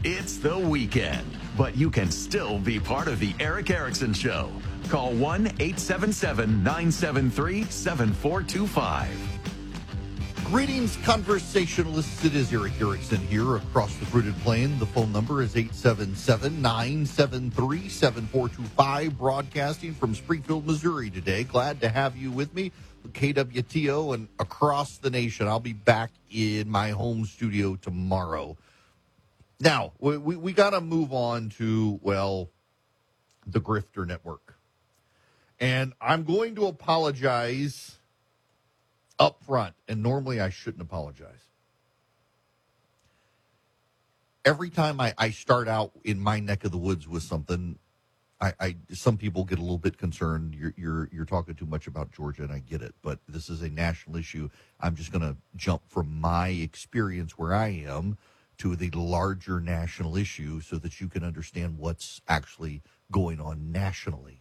It's the weekend, but you can still be part of the Eric Erickson Show. Call 1-877-973-7425. Greetings, conversationalists. It is Eric Erickson here across the fruited plain. The phone number is 877-973-7425, broadcasting from Springfield, Missouri today. Glad to have you with me, KWTO, and across the nation. I'll be back in my home studio tomorrow. Now, we got to move on to, well, the Grifter Network. And I'm going to apologize up front, and normally I shouldn't apologize. Every time I start out in my neck of the woods with something, some people get a little bit concerned. You're talking too much about Georgia, and I get it, but this is a national issue. I'm just going to jump from my experience where I am to the larger national issue so that you can understand what's actually going on nationally.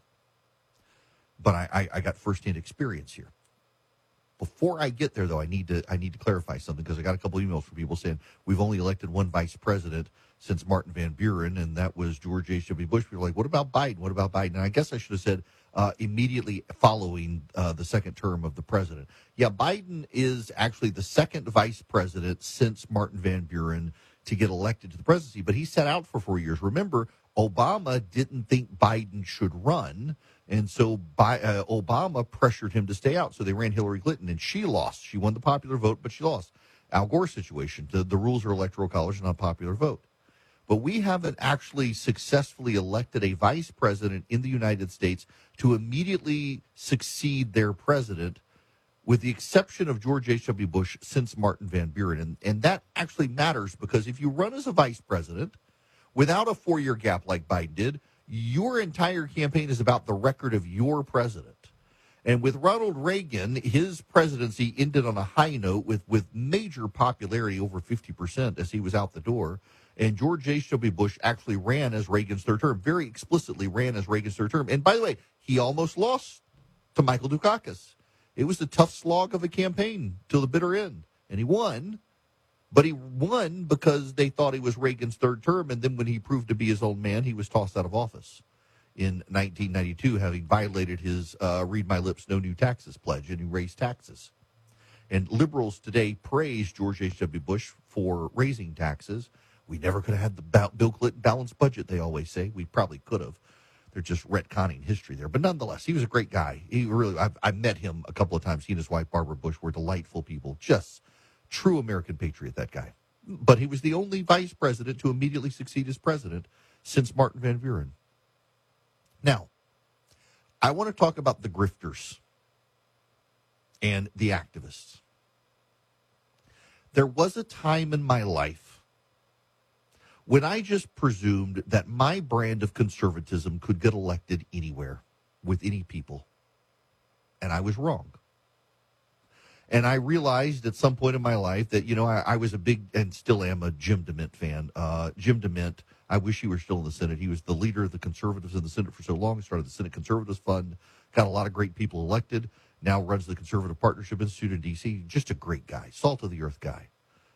But I got firsthand experience here. Before I get there, though, I need to clarify something, because I got a couple emails from people saying we've only elected one vice president since Martin Van Buren, and that was George H.W. Bush. People were like, what about Biden? What about Biden? And I guess I should have said immediately following the second term of the president. Yeah, Biden is actually the second vice president since Martin Van Buren to get elected to the presidency, but he sat out for 4 years. Remember, Obama didn't think Biden should run, and so Obama pressured him to stay out. So they ran Hillary Clinton, and she lost. She won the popular vote, but she lost. Al Gore situation. The rules are electoral college, not popular vote. But we haven't actually successfully elected a vice president in the United States to immediately succeed their president, with the exception of George H.W. Bush, since Martin Van Buren. And that actually matters, because if you run as a vice president without a 4-year gap like Biden did, your entire campaign is about the record of your president. And with Ronald Reagan, his presidency ended on a high note with major popularity, over 50%, as he was out the door. And George H.W. Bush actually ran as Reagan's third term, very explicitly ran as Reagan's third term. And by the way, he almost lost to Michael Dukakis. It was a tough slog of a campaign till the bitter end. And he won. But he won because they thought he was Reagan's third term, and then when he proved to be his own man, he was tossed out of office in 1992, having violated his read my lips, no new taxes pledge, and he raised taxes. And liberals today praise George H.W. Bush for raising taxes. We never could have had the Bill Clinton balanced budget, they always say. We probably could have. They're just retconning history there. But nonetheless, he was a great guy. I met him a couple of times. He and his wife, Barbara Bush, were delightful people, just true American patriot, that guy. But he was the only vice president to immediately succeed as president since Martin Van Buren. Now, I want to talk about the grifters and the activists. There was a time in my life when I just presumed that my brand of conservatism could get elected anywhere with any people. And I was wrong. And I realized at some point in my life that, I was a big, and still am, a Jim DeMint fan. Jim DeMint, I wish he were still in the Senate. He was the leader of the conservatives in the Senate for so long. He started the Senate Conservatives Fund, got a lot of great people elected, now runs the Conservative Partnership Institute in D.C. Just a great guy, salt-of-the-earth guy.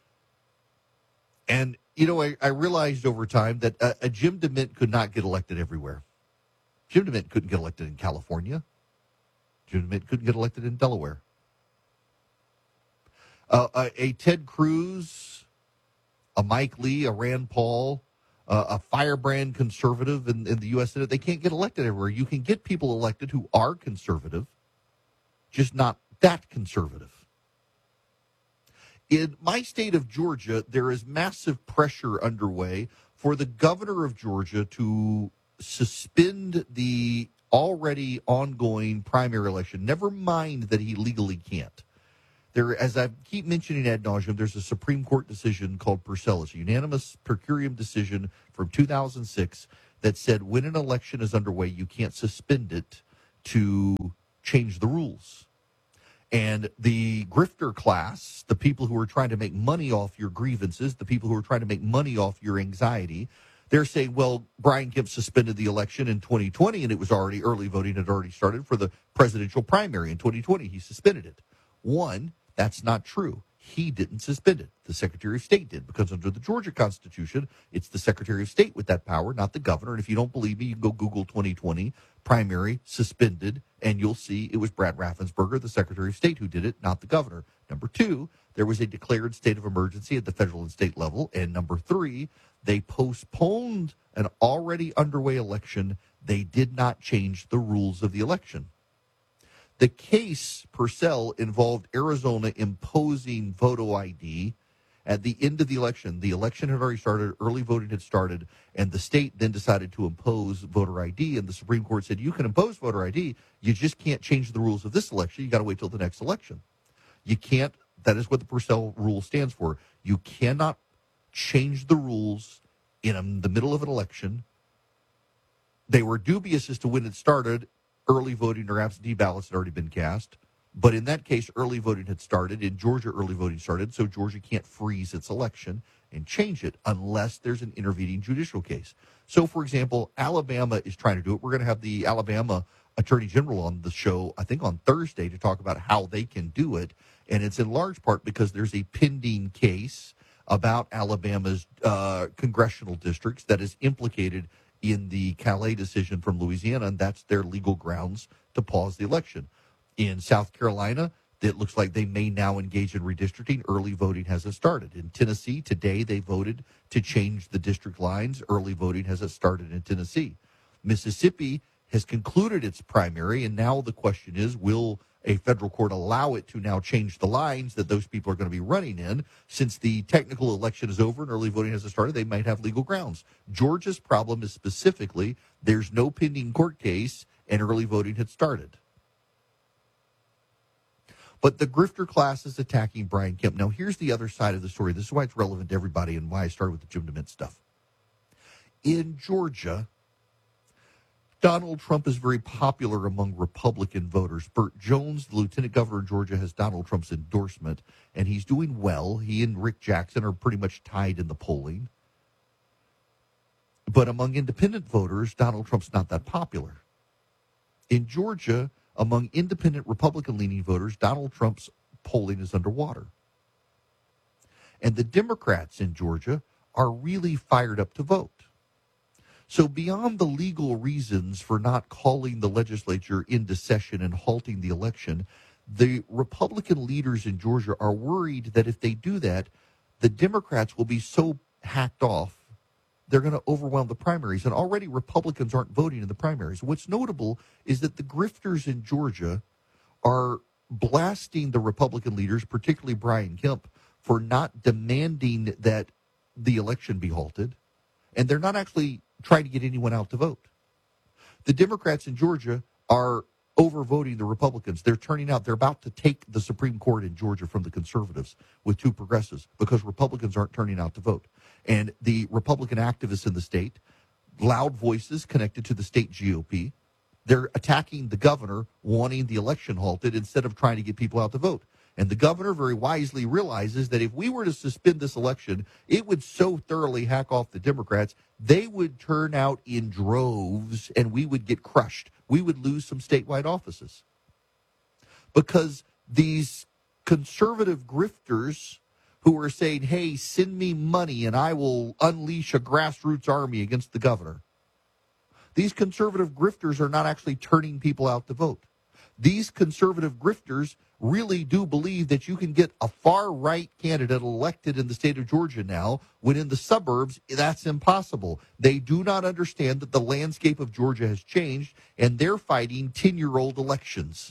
And, I realized over time that a Jim DeMint could not get elected everywhere. Jim DeMint couldn't get elected in California. Jim DeMint couldn't get elected in Delaware. A Ted Cruz, a Mike Lee, a Rand Paul, a firebrand conservative in the U.S. Senate, they can't get elected everywhere. You can get people elected who are conservative, just not that conservative. In my state of Georgia, there is massive pressure underway for the governor of Georgia to suspend the already ongoing primary election, never mind that he legally can't. There, as I keep mentioning ad nauseum, there's a Supreme Court decision called Purcell. It's a unanimous per curiam decision from 2006 that said when an election is underway, you can't suspend it to change the rules. And the grifter class, the people who are trying to make money off your grievances, the people who are trying to make money off your anxiety, they're saying, well, Brian Kemp suspended the election in 2020, and it was already, early voting had already started for the presidential primary in 2020. He suspended it. One, that's not true. He didn't suspend it. The Secretary of State did, because under the Georgia Constitution, it's the Secretary of State with that power, not the governor. And if you don't believe me, you can go Google 2020 primary suspended, and you'll see it was Brad Raffensperger, the Secretary of State, who did it, not the governor. Number two, there was a declared state of emergency at the federal and state level. And number three, they postponed an already underway election. They did not change the rules of the election. The case, Purcell, involved Arizona imposing photo ID at the end of the election. The election had already started, early voting had started, and the state then decided to impose voter ID, and the Supreme Court said, you can impose voter ID, you just can't change the rules of this election. You got to wait till the next election. You can't, that is what the Purcell rule stands for. You cannot change the rules in the middle of an election. They were dubious as to when it started. Early voting or absentee ballots had already been cast. But in that case, early voting had started. In Georgia, early voting started. So Georgia can't freeze its election and change it unless there's an intervening judicial case. So, for example, Alabama is trying to do it. We're going to have the Alabama Attorney General on the show, I think on Thursday, to talk about how they can do it. And it's in large part because there's a pending case about Alabama's congressional districts that is implicated in the Calais decision from Louisiana, and that's their legal grounds to pause the election. In South Carolina, it looks like they may now engage in redistricting. Early voting hasn't started. In Tennessee, today they voted to change the district lines. Early voting hasn't started in Tennessee. Mississippi has concluded its primary, and now the question is, will a federal court allow it to now change the lines that those people are going to be running in? Since the technical election is over and early voting hasn't started, they might have legal grounds. Georgia's problem is specifically there's no pending court case and early voting had started. But the grifter class is attacking Brian Kemp. Now, here's the other side of the story. This is why it's relevant to everybody and why I started with the Jim DeMint stuff. In Georgia, Donald Trump is very popular among Republican voters. Burt Jones, the lieutenant governor of Georgia, has Donald Trump's endorsement, and he's doing well. He and Rick Jackson are pretty much tied in the polling. But among independent voters, Donald Trump's not that popular. In Georgia, among independent Republican-leaning voters, Donald Trump's polling is underwater. And the Democrats in Georgia are really fired up to vote. So beyond the legal reasons for not calling the legislature into session and halting the election, the Republican leaders in Georgia are worried that if they do that, the Democrats will be so hacked off, they're going to overwhelm the primaries. And already Republicans aren't voting in the primaries. What's notable is that the grifters in Georgia are blasting the Republican leaders, particularly Brian Kemp, for not demanding that the election be halted. And they're not actually trying to get anyone out to vote. The Democrats in Georgia are overvoting the Republicans. They're turning out. They're about to take the Supreme Court in Georgia from the conservatives with two progressives because Republicans aren't turning out to vote. And the Republican activists in the state, loud voices connected to the state GOP, they're attacking the governor, wanting the election halted instead of trying to get people out to vote. And the governor very wisely realizes that if we were to suspend this election, it would so thoroughly hack off the Democrats, they would turn out in droves and we would get crushed. We would lose some statewide offices. Because these conservative grifters who are saying, hey, send me money and I will unleash a grassroots army against the governor. These conservative grifters are not actually turning people out to vote. These conservative grifters really do believe that you can get a far-right candidate elected in the state of Georgia now, when in the suburbs, that's impossible. They do not understand that the landscape of Georgia has changed, and they're fighting 10-year-old elections.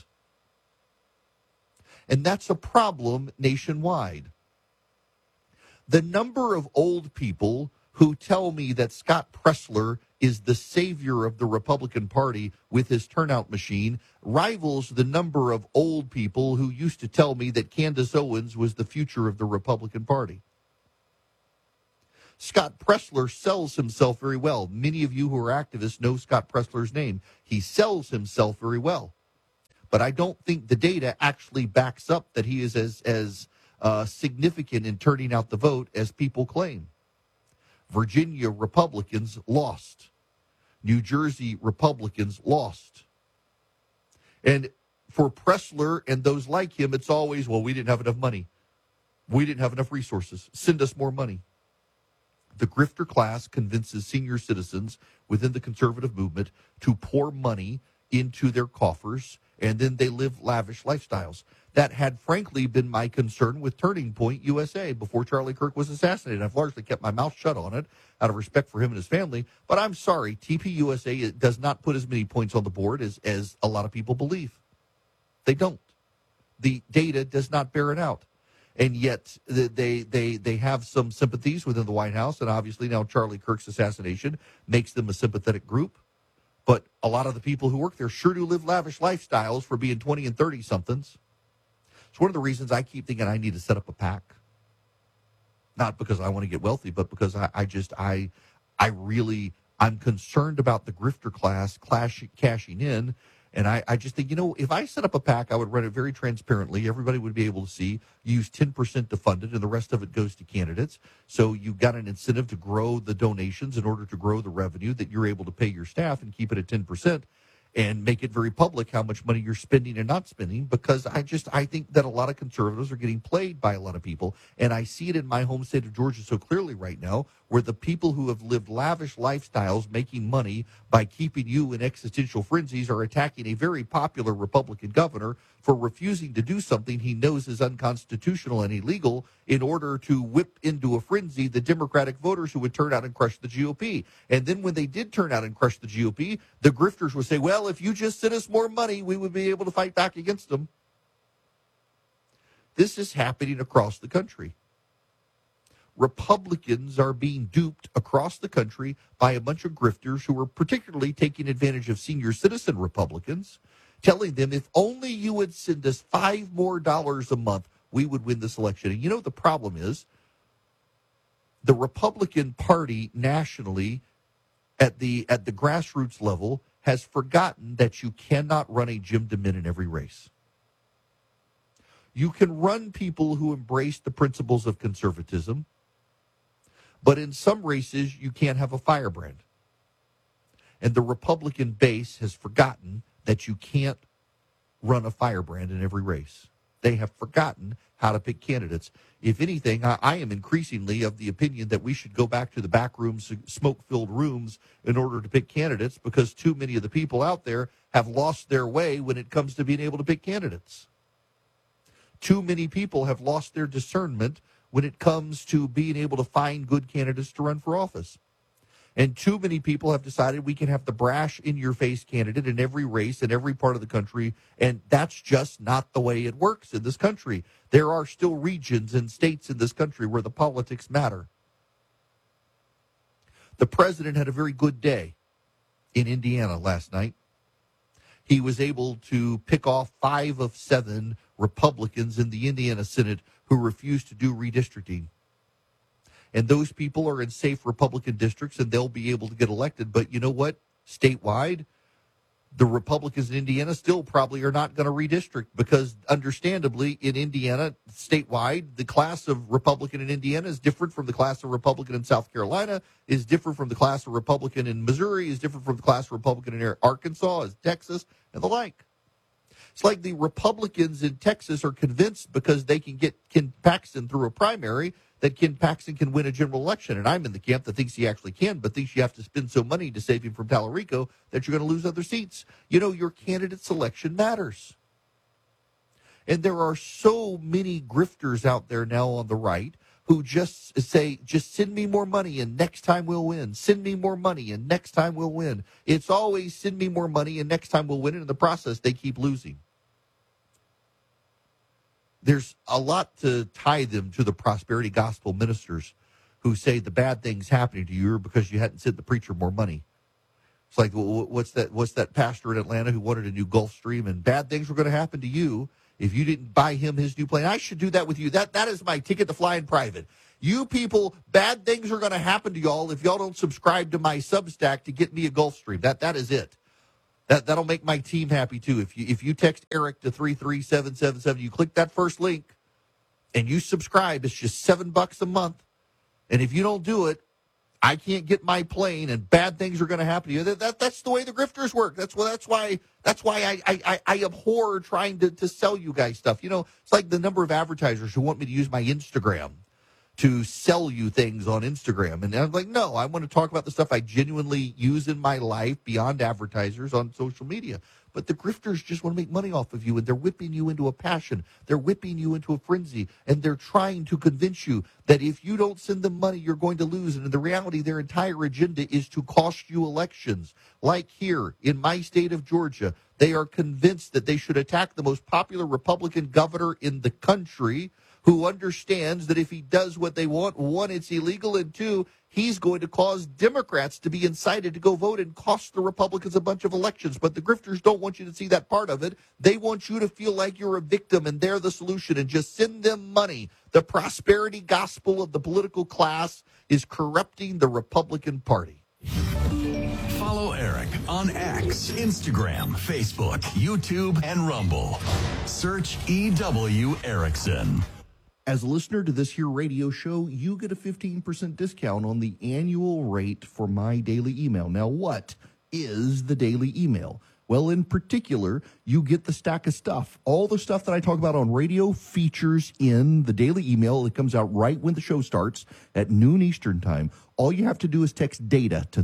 And that's a problem nationwide. The number of old people who tell me that Scott Presler is the savior of the Republican Party with his turnout machine rivals the number of old people who used to tell me that Candace Owens was the future of the Republican Party. Scott Presler sells himself very well. Many of you who are activists know Scott Presler's name. He sells himself very well. But I don't think the data actually backs up that he is as significant in turning out the vote as people claim. Virginia Republicans lost. New Jersey Republicans lost. And for Presler and those like him, it's always, well, we didn't have enough money. We didn't have enough resources. Send us more money. The grifter class convinces senior citizens within the conservative movement to pour money into their coffers, and then they live lavish lifestyles. That had, frankly, been my concern with Turning Point USA before Charlie Kirk was assassinated. I've largely kept my mouth shut on it out of respect for him and his family. But I'm sorry, TPUSA does not put as many points on the board as a lot of people believe. They don't. The data does not bear it out. And yet they have some sympathies within the White House, and obviously now Charlie Kirk's assassination makes them a sympathetic group. But a lot of the people who work there sure do live lavish lifestyles for being 20 and 30-somethings. It's one of the reasons I keep thinking I need to set up a PAC. Not because I want to get wealthy, but because I'm concerned about the grifter class cashing in. And I just think, if I set up a PAC, I would run it very transparently. Everybody would be able to see, use 10% to fund it, and the rest of it goes to candidates. So you've got an incentive to grow the donations in order to grow the revenue that you're able to pay your staff and keep it at 10%. And make it very public how much money you're spending and not spending, because I think that a lot of conservatives are getting played by a lot of people. And I see it in my home state of Georgia so clearly right now, where the people who have lived lavish lifestyles making money by keeping you in existential frenzies are attacking a very popular Republican governor for refusing to do something he knows is unconstitutional and illegal in order to whip into a frenzy the Democratic voters who would turn out and crush the GOP. And then when they did turn out and crush the GOP, the grifters would say, well, if you just sent us more money, we would be able to fight back against them. This is happening across the country. Republicans are being duped across the country by a bunch of grifters who are particularly taking advantage of senior citizen Republicans, telling them if only you would send us $5 more a month, we would win this election. And the problem is the Republican Party nationally at the grassroots level has forgotten that you cannot run a Jim DeMint in every race. You can run people who embrace the principles of conservatism, but in some races, you can't have a firebrand. And the Republican base has forgotten that you can't run a firebrand in every race. They have forgotten how to pick candidates. If anything, I am increasingly of the opinion that we should go back to the back rooms, smoke-filled rooms, in order to pick candidates, because too many of the people out there have lost their way when it comes to being able to pick candidates. Too many people have lost their discernment when it comes to being able to find good candidates to run for office. And too many people have decided we can have the brash, in-your-face candidate in every race in every part of the country, and that's just not the way it works in this country. There are still regions and states in this country where the politics matter. The president had a very good day in Indiana last night. He was able to pick off 5 of 7 Republicans in the Indiana Senate who refused to do redistricting. And those people are in safe Republican districts, and they'll be able to get elected. But you know what? Statewide, the Republicans in Indiana still probably are not going to redistrict, because understandably in Indiana, statewide, the class of Republican in Indiana is different from the class of Republican in South Carolina, is different from the class of Republican in Missouri, is different from the class of Republican in Arkansas, is Texas, and the like. It's like the Republicans in Texas are convinced because they can get Ken Paxton through a primary that Ken Paxton can win a general election. And I'm in the camp that thinks he actually can, but thinks you have to spend so money to save him from Tallarico that you're going to lose other seats. Your candidate selection matters. And there are so many grifters out there now on the right who just say, just send me more money and next time we'll win. Send me more money and next time we'll win. It's always send me more money and next time we'll win. And in the process, they keep losing. There's a lot to tie them to the prosperity gospel ministers who say the bad things happening to you are because you hadn't sent the preacher more money. It's like, what's that pastor in Atlanta who wanted a new Gulfstream, and bad things were going to happen to you if you didn't buy him his new plane. I should do that with you. That is my ticket to fly in private. You people, bad things are going to happen to y'all if y'all don't subscribe to my Substack to get me a Gulfstream. That is it. That'll make my team happy, too. If you text Eric to 33777, you click that first link, and you subscribe. It's just $7 a month. And if you don't do it, I can't get my plane and bad things are going to happen to you. That's the way the grifters work. That's why I abhor trying to sell you guys stuff. You know, it's like the number of advertisers who want me to use my Instagram to sell you things on Instagram. And I'm like, no, I want to talk about the stuff I genuinely use in my life beyond advertisers on social media. But the grifters just want to make money off of you, and they're whipping you into a passion. They're whipping you into a frenzy, and they're trying to convince you that if you don't send them money, you're going to lose. And in the reality, their entire agenda is to cost you elections. Like here in my state of Georgia, they are convinced that they should attack the most popular Republican governor in the country, who understands that if he does what they want, one, it's illegal, and two, he's going to cause Democrats to be incited to go vote and cost the Republicans a bunch of elections. But the grifters don't want you to see that part of it. They want you to feel like you're a victim and they're the solution, and just send them money. The prosperity gospel of the political class is corrupting the Republican Party. Follow Eric on X, Instagram, Facebook, YouTube, and Rumble. Search EW Erickson. As a listener to this here radio show, you get a 15% discount on the annual rate for my daily email. Now, what is the daily email? Well, in particular, you get the stack of stuff. All the stuff that I talk about on radio features in the daily email. It comes out right when the show starts at noon Eastern time. All you have to do is text DATA to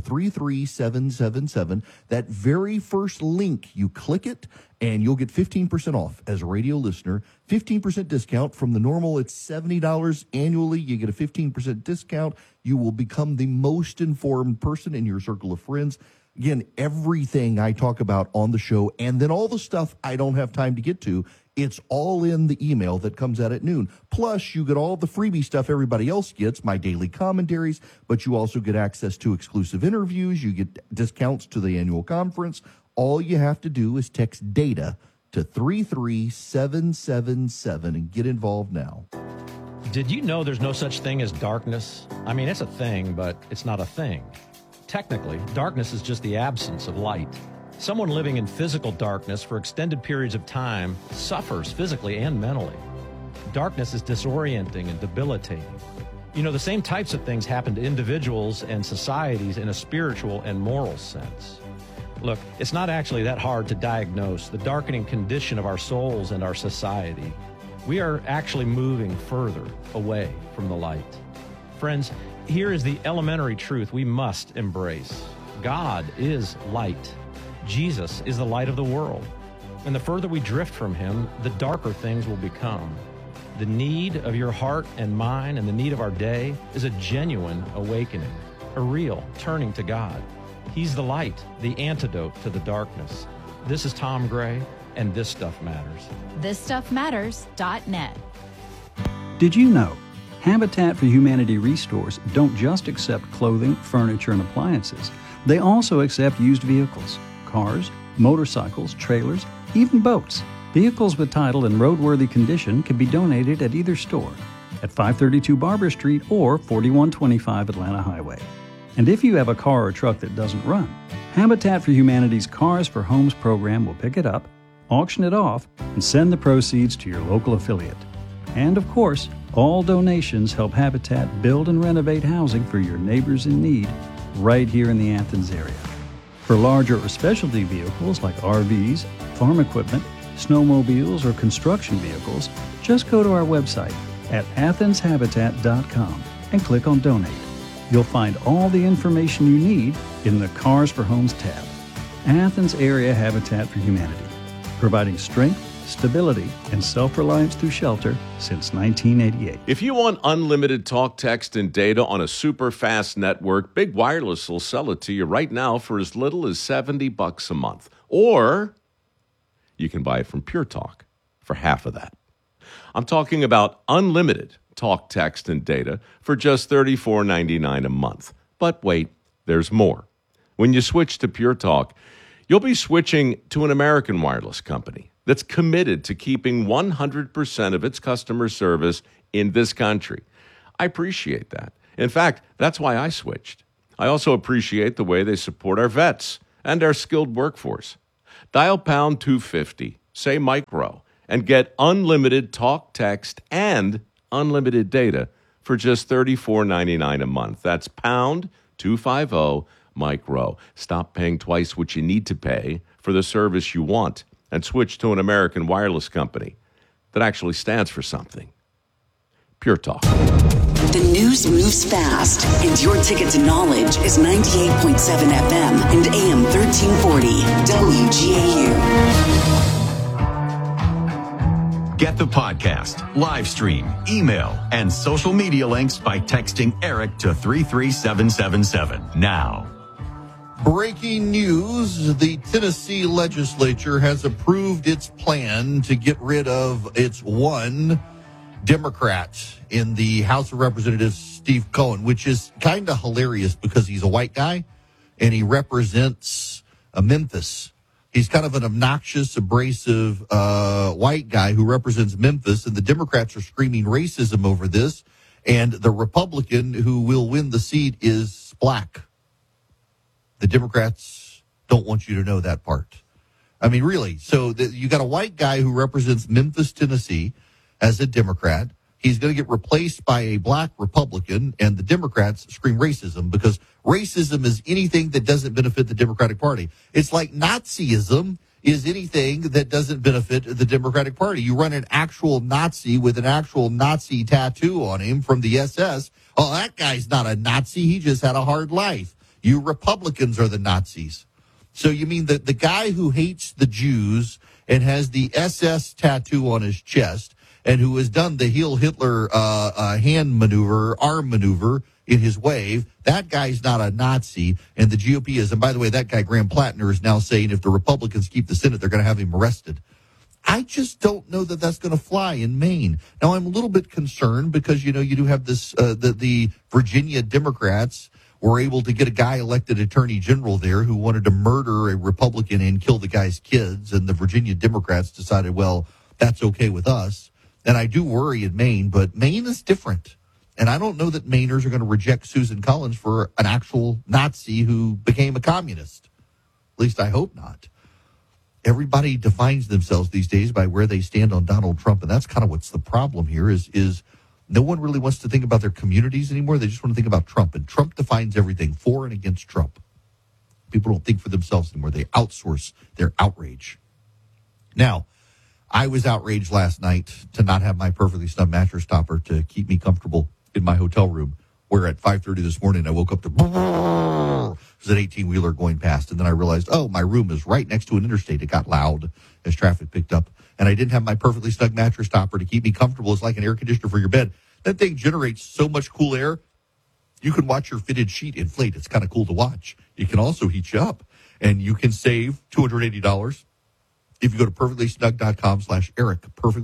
33777. That very first link, you click it, and you'll get 15% off as a radio listener. 15% discount from the normal. It's $70 annually. You get a 15% discount. You will become the most informed person in your circle of friends. Again, everything I talk about on the show, and then all the stuff I don't have time to get to, it's all in the email that comes out at noon. Plus, you get all the freebie stuff everybody else gets, my daily commentaries, but you also get access to exclusive interviews. You get discounts to the annual conference. All you have to do is text DATA to 33777 and get involved now. Did you know there's no such thing as darkness? I mean, it's a thing, but it's not a thing. Technically, darkness is just the absence of light. Someone living in physical darkness for extended periods of time suffers physically and mentally. Darkness is disorienting and debilitating. You know, the same types of things happen to individuals and societies in a spiritual and moral sense. Look, it's not actually that hard to diagnose the darkening condition of our souls and our society. We are actually moving further away from the light. Friends, here is the elementary truth we must embrace. God is light. Jesus is the light of the world. And the further we drift from him, the darker things will become. The need of your heart and mine and the need of our day is a genuine awakening, a real turning to God. He's the light, the antidote to the darkness. This is Tom Gray, and This Stuff Matters. ThisStuffMatters.net. Did you know Habitat for Humanity Restores don't just accept clothing, furniture, and appliances. They also accept used vehicles, cars, motorcycles, trailers, even boats. Vehicles with title in roadworthy condition can be donated at either store, at 532 Barber Street or 4125 Atlanta Highway. And if you have a car or truck that doesn't run, Habitat for Humanity's Cars for Homes program will pick it up, auction it off, and send the proceeds to your local affiliate. And of course, all donations help Habitat build and renovate housing for your neighbors in need right here in the Athens area. For larger or specialty vehicles like RVs, farm equipment, snowmobiles, or construction vehicles, just go to our website at athenshabitat.com and click on Donate. You'll find all the information you need in the Cars for Homes tab. Athens Area Habitat for Humanity, providing strength, stability, and self-reliance through shelter since 1988. If you want unlimited talk, text, and data on a super fast network, Big Wireless will sell it to you right now for as little as $70 a month. Or you can buy it from Pure Talk for half of that. I'm talking about unlimited talk, text, and data for just $34.99 a month. But wait, there's more. When you switch to Pure Talk, you'll be switching to an American wireless company that's committed to keeping 100% of its customer service in this country. I appreciate that. In fact, that's why I switched. I also appreciate the way they support our vets and our skilled workforce. Dial pound 250, say micro, and get unlimited talk, text, and unlimited data for just $34.99 a month. That's pound 250-MIKE-ROW. Stop paying twice what you need to pay for the service you want and switch to an American Wireless company that actually stands for something. Pure Talk. The news moves fast, and your ticket to knowledge is 98.7 FM and AM 1340 WGAU. Get the podcast, live stream, email, and social media links by texting Eric to 33777 now. Breaking news, the Tennessee legislature has approved its plan to get rid of its one Democrat in the House of Representatives, Steve Cohen, which is kind of hilarious because he's a white guy and he represents Memphis. He's kind of an obnoxious, abrasive white guy who represents Memphis, and the Democrats are screaming racism over this, and the Republican who will win the seat is black. The Democrats don't want you to know that part. I mean, really. So you got a white guy who represents Memphis, Tennessee, as a Democrat. He's going to get replaced by a black Republican, and the Democrats scream racism because racism is anything that doesn't benefit the Democratic Party. It's like Nazism is anything that doesn't benefit the Democratic Party. You run an actual Nazi with an actual Nazi tattoo on him from the SS. Oh, that guy's not a Nazi. He just had a hard life. You Republicans are the Nazis. So you mean that the guy who hates the Jews and has the SS tattoo on his chest and who has done the Heil Hitler hand maneuver, arm maneuver in his wave, that guy's not a Nazi, and the GOP is. And by the way, that guy, Graham Plattner, is now saying if the Republicans keep the Senate, they're going to have him arrested. I just don't know that that's going to fly in Maine. Now, I'm a little bit concerned because, you know, you do have this, the Virginia Democrats were able to get a guy elected attorney general there who wanted to murder a Republican and kill the guy's kids, and the Virginia Democrats decided, well, that's okay with us. And I do worry in Maine, but Maine is different. And I don't know that Mainers are going to reject Susan Collins for an actual Nazi who became a communist. At least I hope not. Everybody defines themselves these days by where they stand on Donald Trump, and that's kind of what's the problem here is no one really wants to think about their communities anymore. They just want to think about Trump, and Trump defines everything for and against Trump. People don't think for themselves anymore. They outsource their outrage. Now, I was outraged last night to not have my perfectly snug mattress topper to keep me comfortable in my hotel room, where at 5:30 this morning I woke up to there's an 18-wheeler going past, and then I realized, oh, my room is right next to an interstate. It got loud as traffic picked up, and I didn't have my perfectly snug mattress topper to keep me comfortable. It's like an air conditioner for your bed. That thing generates so much cool air, you can watch your fitted sheet inflate. It's kind of cool to watch. It can also heat you up, and you can save $280 if you go to perfectlysnug.com/Eric,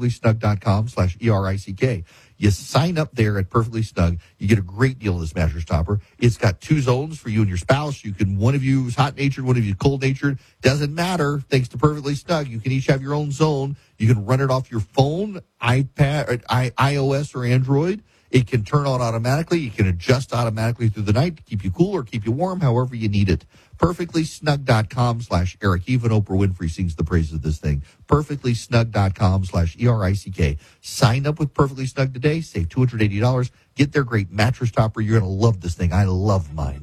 perfectlysnug.com/ERICK. You sign up there at Perfectly Snug. You get a great deal on this mattress topper. It's got 2 zones for you and your spouse. You can, one of you is hot-natured, one of you is cold-natured. Doesn't matter. Thanks to Perfectly Snug, you can each have your own zone. You can run it off your phone, iPad, iOS, or Android. It can turn on automatically. You can adjust automatically through the night to keep you cool or keep you warm, however you need it. Perfectlysnug.com/Eric. Even Oprah Winfrey sings the praises of this thing. Perfectlysnug.com/ERICK. Sign up with Perfectly Snug today. Save $280. Get their great mattress topper. You're going to love this thing. I love mine.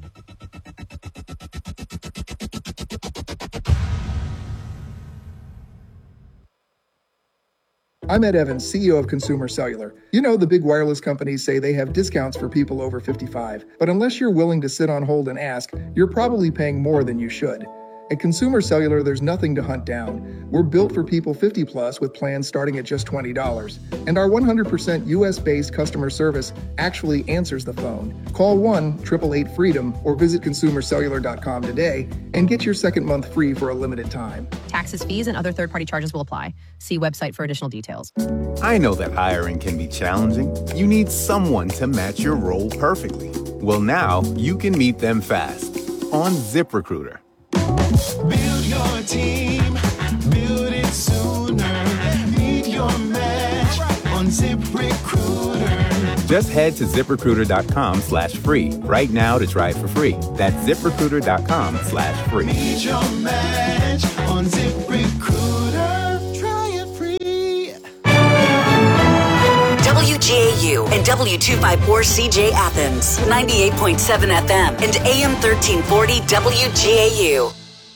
I'm Ed Evans, CEO of Consumer Cellular. You know, the big wireless companies say they have discounts for people over 55, but unless you're willing to sit on hold and ask, you're probably paying more than you should. At Consumer Cellular, there's nothing to hunt down. We're built for people 50 plus with plans starting at just $20. And our 100% US-based customer service actually answers the phone. Call 1-888-FREEDOM or visit consumercellular.com today and get your second month free for a limited time. Taxes, fees, and other third-party charges will apply. See website for additional details. I know that hiring can be challenging. You need someone to match your role perfectly. Well, now you can meet them fast on ZipRecruiter. Build your team, build it sooner. Meet your match on ZipRecruiter. Just head to ZipRecruiter.com/free right now to try it for free. That's ZipRecruiter.com/free. Meet your match on ZipRecruiter. Try it free. WGAU and W254CJ Athens, 98.7 FM and AM 1340 WGAU.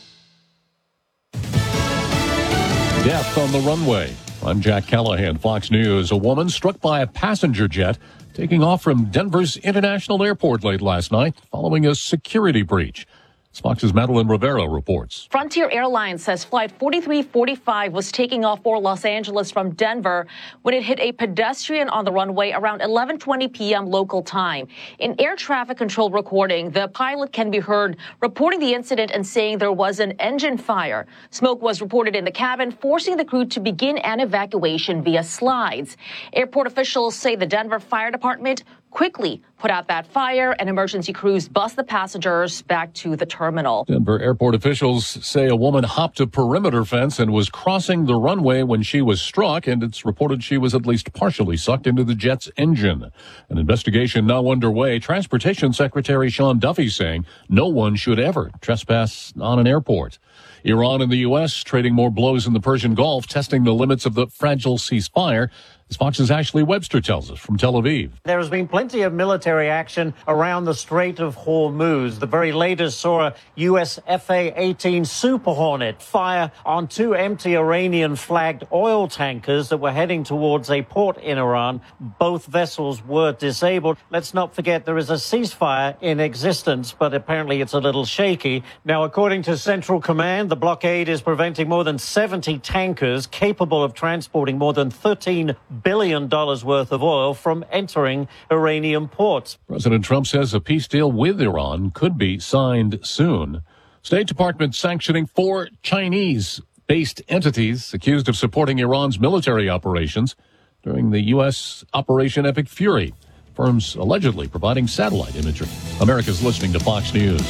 Death on the runway. I'm Jack Callahan, Fox News. A woman struck by a passenger jet taking off from Denver's International Airport late last night following a security breach. Fox's Madeline Rivera reports. Frontier Airlines says Flight 4345 was taking off for Los Angeles from Denver when it hit a pedestrian on the runway around 11:20 p.m. local time. In air traffic control recording, the pilot can be heard reporting the incident and saying there was an engine fire. Smoke was reported in the cabin, forcing the crew to begin an evacuation via slides. Airport officials say the Denver Fire Department quickly put out that fire, and emergency crews bus the passengers back to the terminal. Denver airport officials say a woman hopped a perimeter fence and was crossing the runway when she was struck, and it's reported she was at least partially sucked into the jet's engine. An investigation now underway. Transportation Secretary Sean Duffy saying no one should ever trespass on an airport. Iran and the U.S. trading more blows in the Persian Gulf, testing the limits of the fragile ceasefire. As Fox's Ashley Webster tells us from Tel Aviv. There has been plenty of military action around the Strait of Hormuz. The very latest saw a U.S. FA-18 Super Hornet fire on two empty Iranian-flagged oil tankers that were heading towards a port in Iran. Both vessels were disabled. Let's not forget there is a ceasefire in existence, but apparently it's a little shaky. Now, according to Central Command, the blockade is preventing more than 70 tankers capable of transporting more than $13 billion worth of oil from entering Iranian ports. President Trump says a peace deal with Iran could be signed soon. State Department sanctioning 4 Chinese-based entities accused of supporting Iran's military operations during the U.S. Operation Epic Fury. Firms allegedly providing satellite imagery. America's listening to Fox News.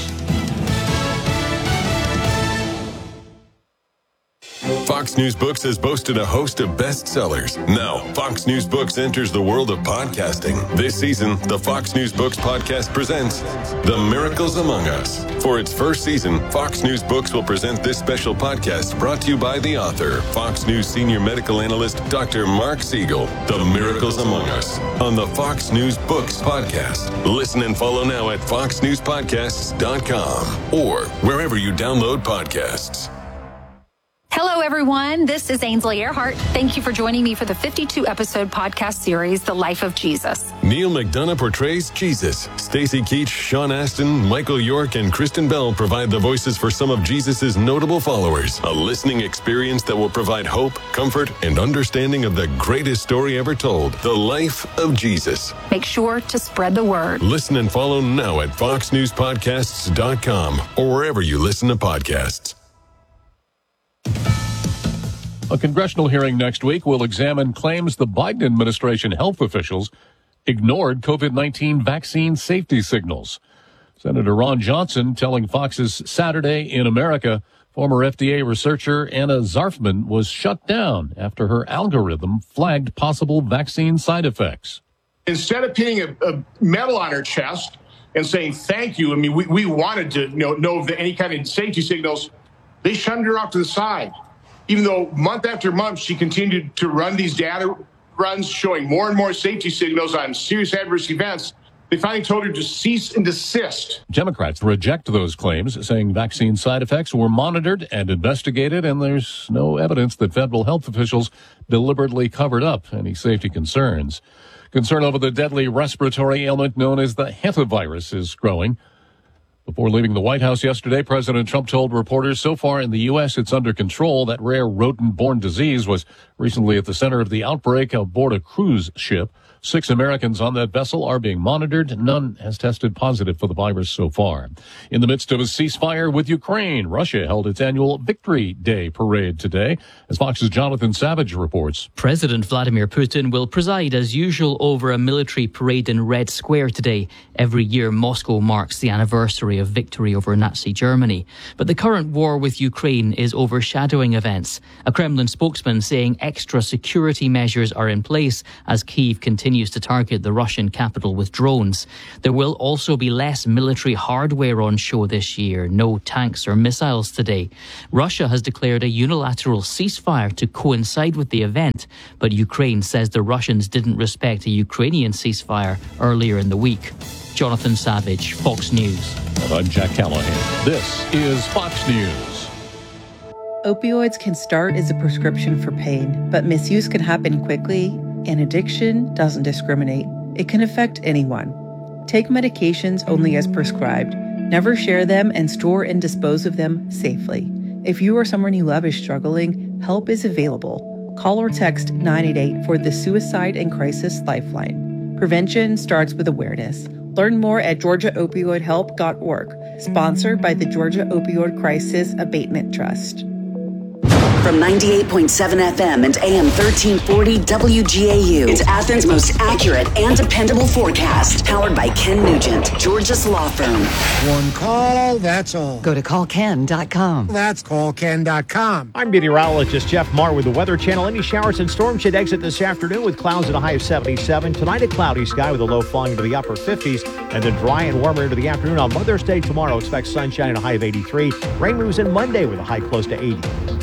Fox News Books has boasted a host of bestsellers. Now, Fox News Books enters the world of podcasting. This season, the Fox News Books podcast presents The Miracles Among Us. For its first season, Fox News Books will present this special podcast brought to you by the author, Fox News senior medical analyst, Dr. Mark Siegel. The Miracles Among Us on the Fox News Books podcast. Listen and follow now at foxnewspodcasts.com or wherever you download podcasts. Hello, everyone. This is Ainsley Earhart. Thank you for joining me for the 52-episode podcast series, The Life of Jesus. Neil McDonough portrays Jesus. Stacey Keach, Sean Astin, Michael York, and Kristen Bell provide the voices for some of Jesus' notable followers. A listening experience that will provide hope, comfort, and understanding of the greatest story ever told, the life of Jesus. Make sure to spread the word. Listen and follow now at foxnewspodcasts.com or wherever you listen to podcasts. A congressional hearing next week will examine claims the Biden administration health officials ignored COVID-19 vaccine safety signals. Senator Ron Johnson telling Fox's Saturday in America, former FDA researcher Anna Zarfman was shut down after her algorithm flagged possible vaccine side effects. Instead of pinning a medal on her chest and saying thank you, I mean, we wanted to know of any kind of safety signals, they shunned her off to the side. Even though month after month, she continued to run these data runs showing more and more safety signals on serious adverse events, they finally told her to cease and desist. Democrats reject those claims, saying vaccine side effects were monitored and investigated, and there's no evidence that federal health officials deliberately covered up any safety concerns. Concern over the deadly respiratory ailment known as the hantavirus is growing. Before leaving the White House yesterday, President Trump told reporters so far in the U.S. it's under control. That rare rodent-borne disease was recently at the center of the outbreak aboard a cruise ship. 6 Americans on that vessel are being monitored. None has tested positive for the virus so far. In the midst of a ceasefire with Ukraine, Russia held its annual Victory Day parade today. As Fox's Jonathan Savage reports, President Vladimir Putin will preside as usual over a military parade in Red Square today. Every year, Moscow marks the anniversary of victory over Nazi Germany. But the current war with Ukraine is overshadowing events. A Kremlin spokesman saying extra security measures are in place as Kyiv continues continues to target the Russian capital with drones. There will also be less military hardware on show this year. No tanks or missiles today. Russia has declared a unilateral ceasefire to coincide with the event, but Ukraine says the Russians didn't respect a Ukrainian ceasefire earlier in the week. Jonathan Savage, Fox News. And I'm Jack Callahan. This is Fox News. Opioids can start as a prescription for pain, but misuse can happen quickly, and addiction doesn't discriminate. It can affect anyone. Take medications only as prescribed. Never share them and store and dispose of them safely. If you or someone you love is struggling, help is available. Call or text 988 for the Suicide and Crisis Lifeline. Prevention starts with awareness. Learn more at GeorgiaOpioidHelp.org. Sponsored by the Georgia Opioid Crisis Abatement Trust. From 98.7 FM and AM 1340 WGAU, it's Athens' most accurate and dependable forecast. Powered by Ken Nugent, Georgia's law firm. One call, that's all. Go to callken.com. That's callken.com. I'm meteorologist Jeff Marr with the Weather Channel. Any showers and storms should exit this afternoon with clouds at a high of 77. Tonight, a cloudy sky with a low falling into the upper 50s, and then dry and warmer into the afternoon. On Mother's Day tomorrow, expect sunshine at a high of 83. Rain moves in Monday with a high close to 80.